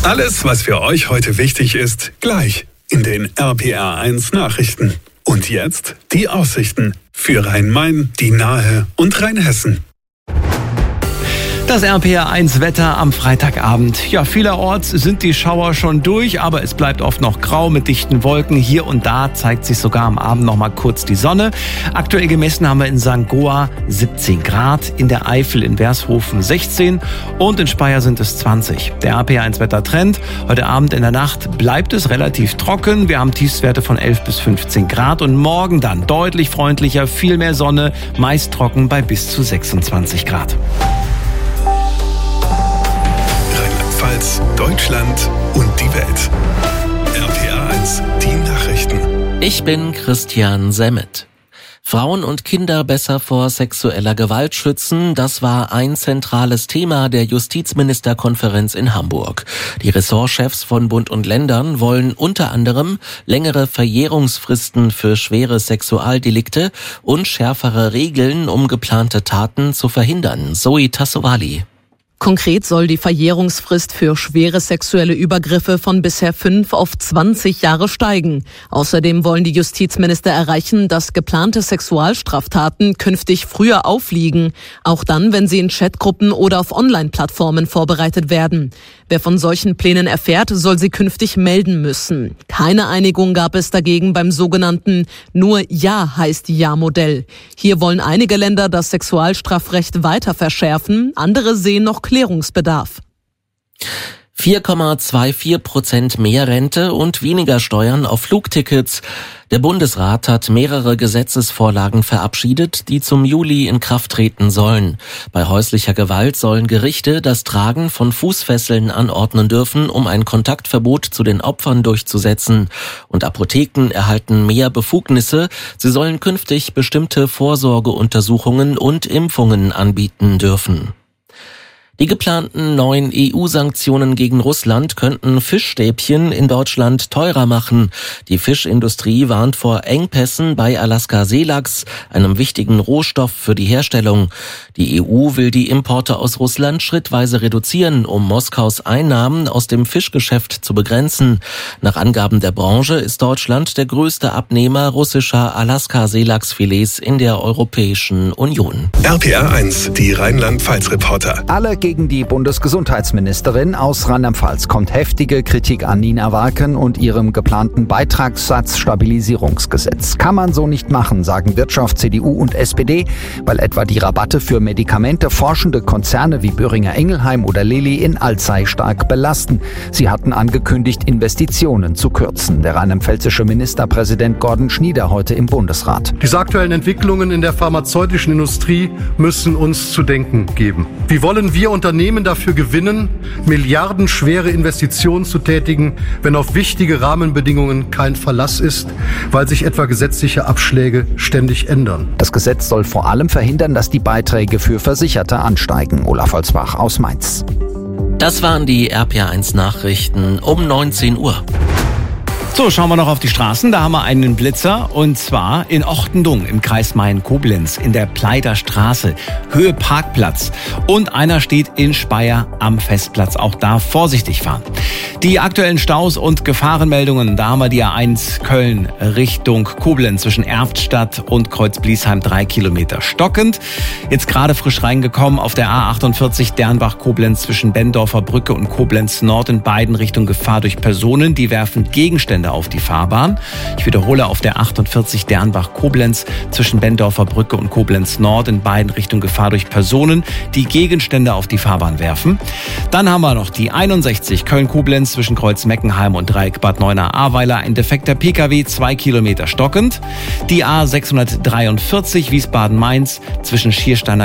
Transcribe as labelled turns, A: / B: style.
A: Alles, was für euch heute wichtig ist, gleich in den RPR1 Nachrichten. Und jetzt die Aussichten für Rhein-Main, die Nahe und Rheinhessen.
B: Das RPR1 Wetter am Freitagabend. Ja, vielerorts sind die Schauer schon durch, aber es bleibt oft noch grau mit dichten Wolken. Hier und da zeigt sich sogar am Abend noch mal kurz die Sonne. Aktuell gemessen haben wir in St. Goar 17 Grad, in der Eifel in Wershofen 16 und in Speyer sind es 20. Der RPR1 Wettertrend. Heute Abend in der Nacht bleibt es relativ trocken. Wir haben Tiefstwerte von 11 bis 15 Grad und morgen dann deutlich freundlicher, viel mehr Sonne, meist trocken bei bis zu 26 Grad.
A: Deutschland und die Welt. RPR1, die Nachrichten.
C: Ich bin Christian Semmet. Frauen und Kinder besser vor sexueller Gewalt schützen, das war ein zentrales Thema der Justizministerkonferenz in Hamburg. Die Ressortchefs von Bund und Ländern wollen unter anderem längere Verjährungsfristen für schwere Sexualdelikte und schärfere Regeln, um geplante Taten zu verhindern. Zoe Tassovali.
D: Konkret soll die Verjährungsfrist für schwere sexuelle Übergriffe von bisher 5 auf 20 Jahre steigen. Außerdem wollen die Justizminister erreichen, dass geplante Sexualstraftaten künftig früher aufliegen, auch dann, wenn sie in Chatgruppen oder auf Online-Plattformen vorbereitet werden. Wer von solchen Plänen erfährt, soll sie künftig melden müssen. Keine Einigung gab es dagegen beim sogenannten Nur Ja heißt Ja-Modell. Hier wollen einige Länder das Sexualstrafrecht weiter verschärfen, andere sehen noch Klärungsbedarf.
C: 4,24% mehr Rente und weniger Steuern auf Flugtickets. Der Bundesrat hat mehrere Gesetzesvorlagen verabschiedet, die zum Juli in Kraft treten sollen. Bei häuslicher Gewalt sollen Gerichte das Tragen von Fußfesseln anordnen dürfen, um ein Kontaktverbot zu den Opfern durchzusetzen. Und Apotheken erhalten mehr Befugnisse. Sie sollen künftig bestimmte Vorsorgeuntersuchungen und Impfungen anbieten dürfen. Die geplanten neuen EU-Sanktionen gegen Russland könnten Fischstäbchen in Deutschland teurer machen. Die Fischindustrie warnt vor Engpässen bei Alaska-Seelachs, einem wichtigen Rohstoff für die Herstellung. Die EU will die Importe aus Russland schrittweise reduzieren, um Moskaus Einnahmen aus dem Fischgeschäft zu begrenzen. Nach Angaben der Branche ist Deutschland der größte Abnehmer russischer Alaska-Seelachsfilets in der Europäischen Union.
A: RPR1, die Rheinland-Pfalz-Reporter.
E: Alle gegen die Bundesgesundheitsministerin aus Rheinland-Pfalz kommt heftige Kritik an Nina Warken und ihrem geplanten Beitragssatzstabilisierungsgesetz. Kann man so nicht machen, sagen Wirtschaft, CDU und SPD, weil etwa die Rabatte für Medikamente forschende Konzerne wie Boehringer Ingelheim oder Lilly in Alzey stark belasten. Sie hatten angekündigt, Investitionen zu kürzen. Der rheinland-pfälzische Ministerpräsident Gordon Schnieder heute im Bundesrat.
F: Diese aktuellen Entwicklungen in der pharmazeutischen Industrie müssen uns zu denken geben. Wie wollen wir Unternehmen dafür gewinnen, milliardenschwere Investitionen zu tätigen, wenn auf wichtige Rahmenbedingungen kein Verlass ist, weil sich etwa gesetzliche Abschläge ständig ändern?
E: Das Gesetz soll vor allem verhindern, dass die Beiträge für Versicherte ansteigen. Olaf Holzbach aus Mainz.
C: Das waren die RPR1 Nachrichten um 19 Uhr.
B: So, schauen wir noch auf die Straßen. Da haben wir einen Blitzer und zwar in Ochtendung im Kreis Main-Koblenz in der Pleiter Straße, Höhe Parkplatz. Und einer steht in Speyer am Festplatz. Auch da vorsichtig fahren. Die aktuellen Staus und Gefahrenmeldungen, da haben wir die A1 Köln Richtung Koblenz zwischen Erftstadt und Kreuz-Bliesheim 3 Kilometer stockend. Jetzt gerade frisch reingekommen auf der A48 Dernbach-Koblenz zwischen Bendorfer Brücke und Koblenz Nord in beiden Richtungen Gefahr durch Personen, die werfen Gegenstände auf die Fahrbahn. Ich wiederhole, auf der 48 Dernbach-Koblenz zwischen Bendorfer Brücke und Koblenz Nord in beiden Richtungen Gefahr durch Personen, die Gegenstände auf die Fahrbahn werfen. Dann haben wir noch die 61 Köln-Koblenz zwischen Kreuz-Meckenheim und Dreieck Bad Neuenahr-Ahrweiler. Ein defekter Pkw 2 Kilometer stockend. Die A643 Wiesbaden-Mainz zwischen Schiersteiner